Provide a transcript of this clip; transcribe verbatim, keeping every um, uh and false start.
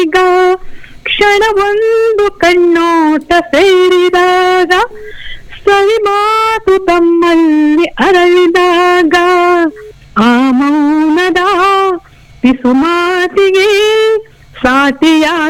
ಈಗ ಕ್ಷಣವೊಂದು ಕಣ್ಣೋಟ ಸೇರಿದಾಗ ಸವಿ ಮಾತು ತಮ್ಮಲ್ಲಿ ಅರಳಿದಾಗ ಆ ಮೌನದ ಪಿಸು ಮಾತಿಗೆ ಸಾಟಿಯ